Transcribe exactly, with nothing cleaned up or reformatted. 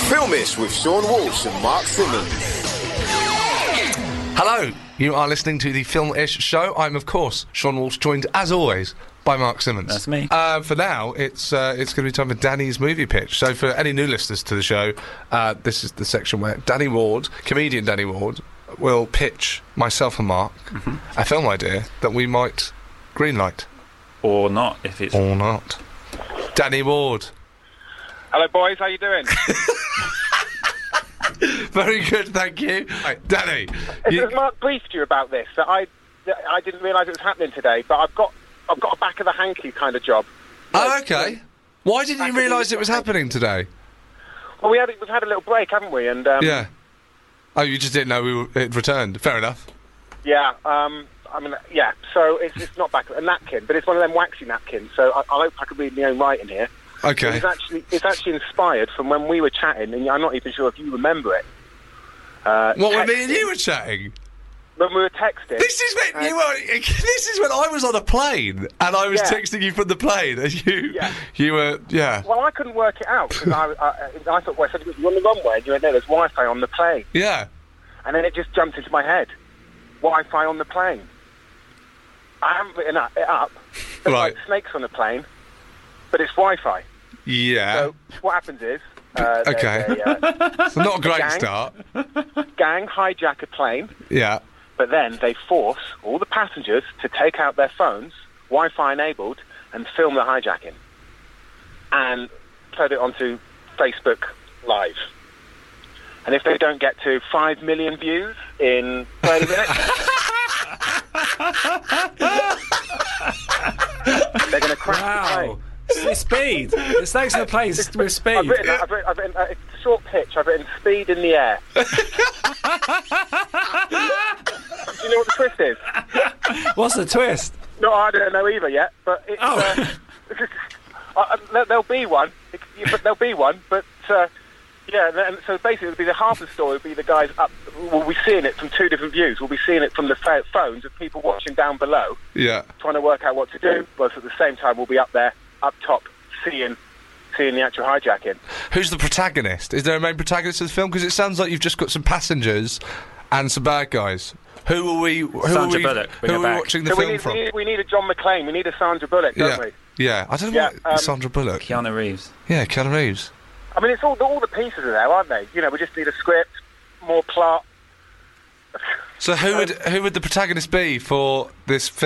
Filmish with Sean Walsh and Mark Simmons. Hello, you are listening to the Film-ish show. I'm, of course, Sean Walsh, joined, as always, by Mark Simmons. That's me. Uh, for now, it's uh, it's going to be time for Danny's movie pitch. So for any new listeners to the show, uh, this is the section where Danny Ward, comedian Danny Ward, will pitch myself and Mark mm-hmm. a film idea that we might greenlight. Or not, if it's... Or not. Danny Ward. Hello, boys. How you doing? Very good, thank you. Right, Danny. Has you... Mark briefed you about this? That I, that I didn't realise it was happening today, but I've got, I've got a back of the hanky kind of job. Oh, okay. Why didn't you realise it was happening today? Well, we had we've had a little break, haven't we? And um, yeah. Oh, you just didn't know we were, it returned. Fair enough. Yeah. Um, I mean, yeah. So it's it's not back a napkin, but it's one of them waxy napkins. So I, I hope I can read my own writing here. Okay. It's actually it's actually inspired from when we were chatting, and I'm not even sure if you remember it. Uh, what, when me and you were chatting? When we were texting. This is when uh, you were. This is when I was on a plane and I was yeah. texting you from the plane, and you, yeah. you were, yeah. Well, I couldn't work it out because I, I, I thought, well, I said, you're on the runway, and you went, no, there's Wi-Fi on the plane. Yeah. And then it just jumped into my head, Wi-Fi on the plane. I haven't written it up. There's right. like snakes on the plane, but it's Wi-Fi. Yeah. So what happens is. Uh, okay. they, uh, so not a great gang, start. Gang hijack a plane. Yeah. But then they force all the passengers to take out their phones, Wi-Fi enabled, and film the hijacking. And put it onto Facebook Live. And if they don't get to five million views in thirty minutes, they're going to crash wow. the plane. It's speed. The snakes on the plane with speed. I've written, I've written, I've written uh, it's a short pitch. I've written speed in the air. Do you know what the twist is? What's the twist? No, I don't know either yet. But it's, oh. uh, uh, there'll be one. It, but there'll be one. But uh, yeah, and so basically, it'll be the half of the story. Will be the guys up. We'll be seeing it from two different views. We'll be seeing it from the fa- phones of people watching down below. Yeah. Trying to work out what to do. But at the same time, we'll be up there. Up top, seeing seeing the actual hijacking. Who's the protagonist? Is there a main protagonist of the film? Because it sounds like you've just got some passengers and some bad guys. Who are we? Who Sandra are we, Bullock. Who are we watching the so film we need, from? We need, we need a John McClane. We need a Sandra Bullock, don't yeah. we? Yeah. I don't know yeah, what um, Sandra Bullock. Keanu Reeves. Yeah, Keanu Reeves. I mean, it's all all the pieces are there, aren't they? You know, we just need a script, more plot. So who would who would the protagonist be for this film?